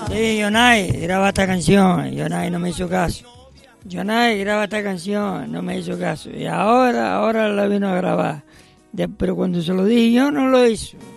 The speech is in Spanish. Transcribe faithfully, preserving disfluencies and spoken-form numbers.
Sí, Yonai, graba esta canción. Yonai no me hizo caso. Yonai, graba esta canción. No me hizo caso. Y ahora, ahora la vino a grabar. De- pero cuando se lo dije yo, no lo hizo.